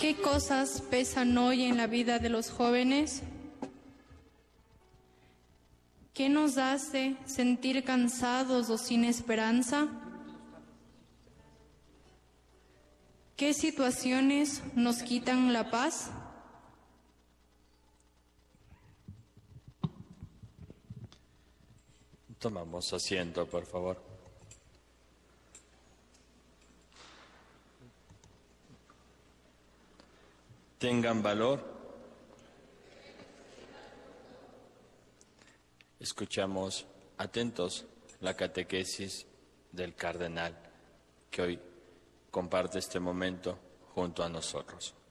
¿Qué cosas pesan hoy en la vida de los jóvenes? ¿Qué nos hace sentir cansados o sin esperanza? ¿Qué situaciones nos quitan la paz? Tomamos asiento, por favor. Tengan valor. Escuchamos atentos la catequesis del cardenal que hoy comparte este momento junto a nosotros.